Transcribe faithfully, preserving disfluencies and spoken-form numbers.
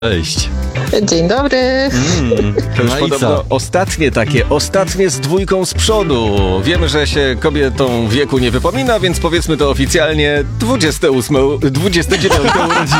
Cześć. Dzień dobry. Mm, To już no i podobno co? ostatnie takie, ostatnie z dwójką z przodu. Wiemy, że się kobietom wieku nie wypomina, więc powiedzmy to oficjalnie dwudzieste ósme, dwudzieste dziewiąte urodziny.